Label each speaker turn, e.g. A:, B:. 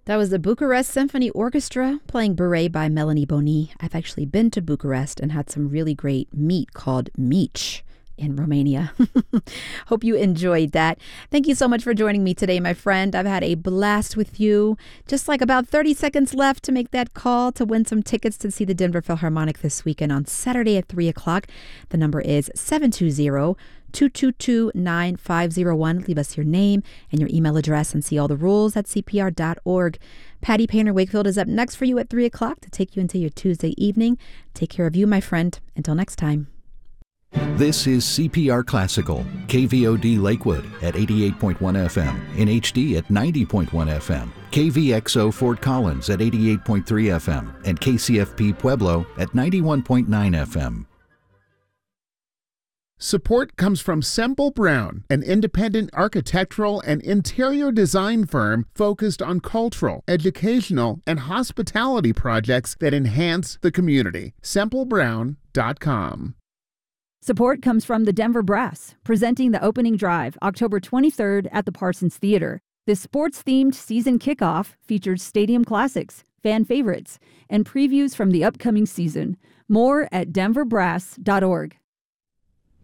A: That was the Bucharest Symphony Orchestra playing Beret by Melanie Boni. I've actually been to Bucharest and had some really great meat called mici in Romania. Hope you enjoyed that. Thank you so much for joining me today, my friend. I've had a blast with you. Just like about 30 seconds left to make that call to win some tickets to see the Denver Philharmonic this weekend on Saturday at 3 o'clock. The number is 720-222-9501. Leave us your name and your email address and see all the rules at CPR.org. Patty Painter Wakefield is up next for you at 3 o'clock to take you into your Tuesday evening. Take care of you, my friend. Until next time.
B: This is CPR Classical, KVOD Lakewood at 88.1 FM, in HD at 90.1 FM, KVXO Fort Collins at 88.3 FM, and KCFP Pueblo at 91.9 FM.
C: Support comes from Semple Brown, an independent architectural and interior design firm focused on cultural, educational, and hospitality projects that enhance the community. SempleBrown.com.
D: Support comes from the Denver Brass, presenting the opening drive October 23rd at the Parsons Theater. This sports-themed season kickoff features stadium classics, fan favorites, and previews from the upcoming season. More at denverbrass.org.